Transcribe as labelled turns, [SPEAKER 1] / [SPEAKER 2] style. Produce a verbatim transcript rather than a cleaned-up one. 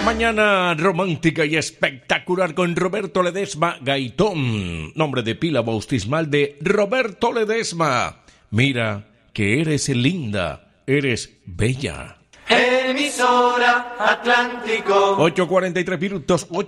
[SPEAKER 1] Mañana romántica y espectacular con Roberto Ledesma Gaitón, nombre de pila bautismal de Roberto Ledesma. Mira que eres linda, eres bella.
[SPEAKER 2] Emisora Atlántico.
[SPEAKER 1] ocho cuarenta y tres minutos.